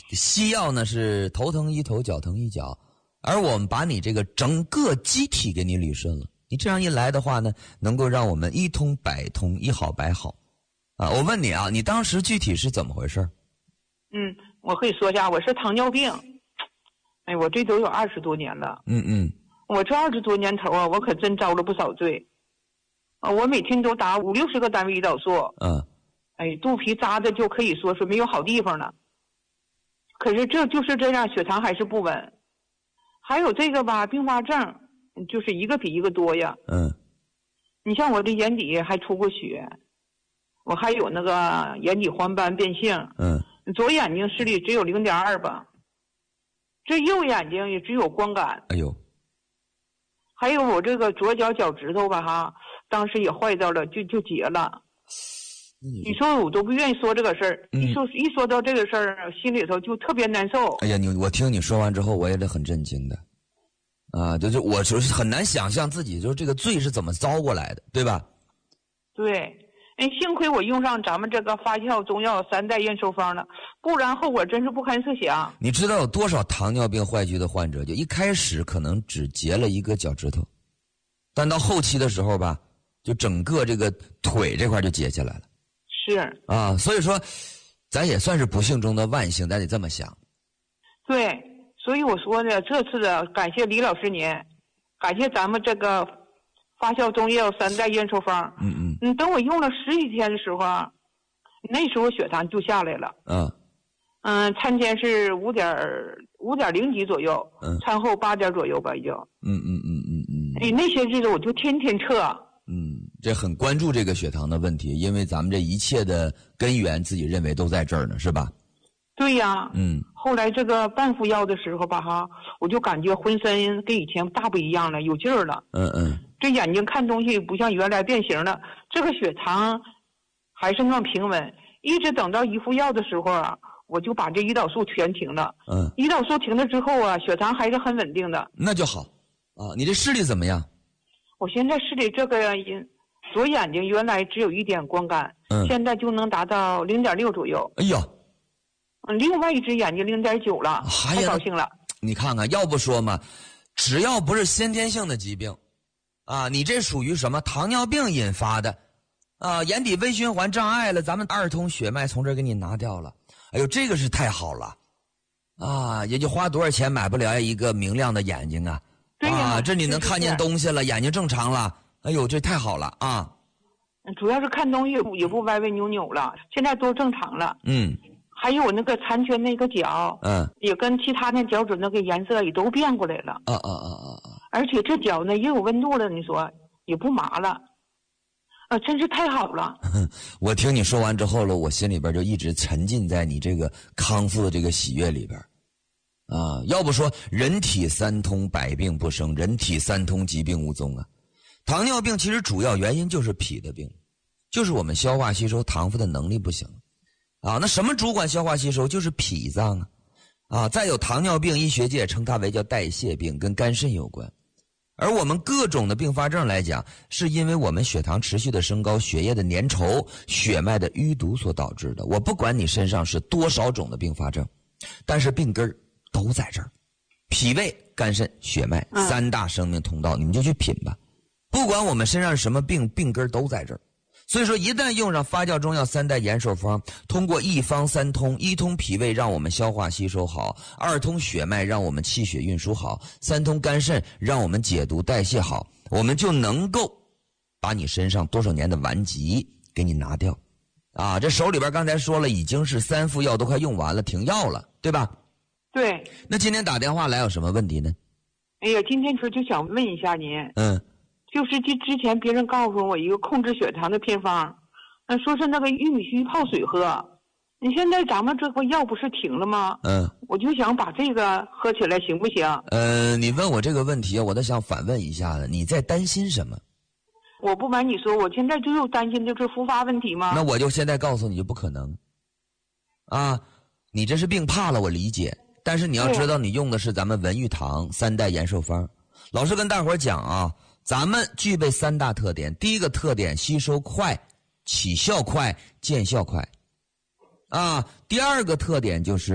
西药呢是头疼医头，脚疼医脚，而我们把你这个整个机体给你捋顺了。你这样一来的话呢，能够让我们一通百通，一好百好。啊，我问你啊，你当时具体是怎么回事？ 我可以说一下，我是糖尿病。哎，我这都有20多年了。我这20多年头啊，我可真遭了不少罪。我每天都打50-60个单位胰岛素。肚皮扎的就可以说是没有好地方了。可是这就是这样，血糖还是不稳。还有这个吧，并发症就是一个比一个多呀。你像我这眼底还出过血，我还有那个眼底黄斑变性。左眼睛视力只有0.2吧，这右眼睛也只有光感。 哎呦， 还有我这个左脚脚趾头吧哈，当时也坏掉了，就截了。你说我都不愿意说这个事儿，一说到这个事儿，心里头就特别难受。 哎呀，我听你说完之后，我也是很震惊的。就是我就是很难想象自己就是这个罪是怎么遭过来的，对吧？ 对。幸亏我用上咱们这个发酵中药3代验收方了，不然后果真是不堪设想。 你知道有多少糖尿病坏疽的患者，就一开始可能只截了一个脚趾头，但到后期的时候吧，就整个这个腿这块就截下来了。 是啊，所以说，咱也算是不幸中的万幸，咱得这么想。 对，所以我说呢，这次的感谢李老师您，感谢咱们这个发酵中药3代验收方。等我用了10几天的时候，那时候血糖就下来了。餐前是5.0几左右，餐后8点左右吧，已经。那些日子我就天天测。 这很关注这个血糖的问题，因为咱们这一切的根源自己认为都在这儿呢，是吧？ 对呀。后来这个半服药的时候吧哈，我就感觉浑身跟以前大不一样了，有劲儿了。这眼睛看东西不像原来变形了，这个血糖还是那么平稳。一直等到一服药的时候啊，我就把这胰岛素全停了。胰岛素停了之后啊，血糖还是很稳定的。 那就好啊。你这视力怎么样？ 我现在视力这个左眼睛原来只有1点光感，现在就能达到0.6左右。 哎呀， 另外一只眼睛0.9了，太高兴了。 你看看，要不说嘛，只要不是先天性的疾病啊，你这属于什么糖尿病引发的啊，眼底微循环障碍了，咱们2通血脉从这儿给你拿掉了。哎呦，这个是太好了啊！也就花多少钱买不了一个明亮的眼睛啊。 对呀， 这你能看见东西了，眼睛正常了。哎呦，这太好了啊！ 主要是看东西也不歪歪扭扭了，现在都正常了。还有那个残缺那个脚，也跟其他那脚趾那个颜色也都变过来了。而且这脚呢也有温度了，你说也不麻了，真是太好了。 我听你说完之后了，我心里边就一直沉浸在你这个康复的这个喜悦里边。要不说人体3通百病不生，人体3通疾病无踪啊。糖尿病其实主要原因就是脾的病，就是我们消化吸收糖分的能力不行。那什么主管消化吸收？就是脾脏啊。再有糖尿病，医学界称它为叫代谢病，跟肝肾有关。而我们各种的并发症来讲，是因为我们血糖持续的升高，血液的粘稠，血脉的淤堵所导致的。我不管你身上是多少种的并发症，但是病根都在这儿。脾胃、肝肾、血脉3大生命通道，你们就去品吧。不管我们身上是什么病，病根都在这儿。所以说一旦用上发酵中药3代延寿方，通过一方3通，1通脾胃让我们消化吸收好，2通血脉让我们气血运输好，3通肝肾让我们解毒代谢好，我们就能够把你身上多少年的顽疾给你拿掉。这手里边刚才说了，已经是3副药都快用完了，停药了，对吧？ 对。 那今天打电话来有什么问题呢？ 哎呀，今天就想问一下您。就是之前别人告诉我一个控制血糖的偏方，说是那个玉米须泡水喝。你现在咱们这个药不是停了吗？我就想把这个喝起来行不行？ 你问我这个问题，我倒想反问一下你在担心什么？ 我不瞒你说，我现在就有担心就是复发问题吗？ 那我就现在告诉你就不可能。你这是病怕了，我理解，但是你要知道你用的是咱们文玉堂3代延寿方。老师跟大伙儿讲咱们具备3大特点。第一个特点，吸收快，起效快，见效快。第二个特点就是